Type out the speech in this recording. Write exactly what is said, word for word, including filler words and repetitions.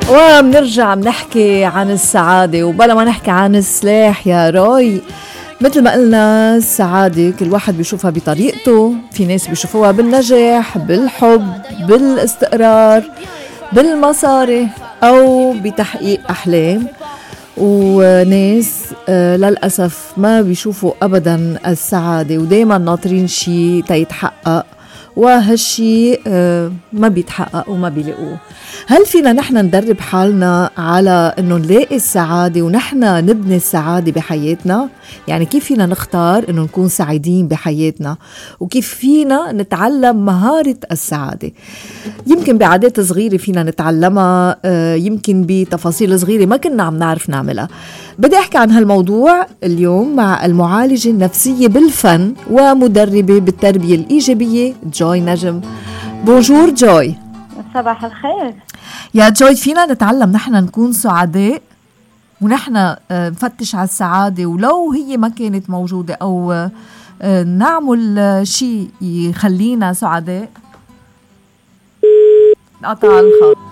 وبنرجع بنحكي عن السعادة، وبلا ما نحكي عن السلاح يا روي. مثل ما قلنا السعادة كل واحد بيشوفها بطريقته، في ناس بيشوفوها بالنجاح، بالحب، بالاستقرار، بالمصاري، أو بتحقيق أحلام. وناس آه للأسف ما بيشوفوا أبدا السعادة، ودايما ناطرين شيء تيتحقق، وهالشي آه ما بيتحقق وما بيلاقوه. هل فينا نحن ندرب حالنا على انه نلاقي السعادة ونحن نبني السعادة بحياتنا؟ يعني كيف فينا نختار انه نكون سعيدين بحياتنا، وكيف فينا نتعلم مهارة السعادة؟ يمكن بعادات صغيرة فينا نتعلمها، آه يمكن بتفاصيل صغيرة ما كنا عم نعرف نعملها. بدي احكي عن هالموضوع اليوم مع المعالجة النفسية بالفن ومدربة بالتربية الإيجابية جوي نجم. بونجور جوي. صباح الخير يا جوي. فينا نتعلم نحن نكون سعداء ونحن نفتش على السعادة ولو هي ما كانت موجودة، أو نعمل شيء يخلينا سعداء؟ قطع الخط.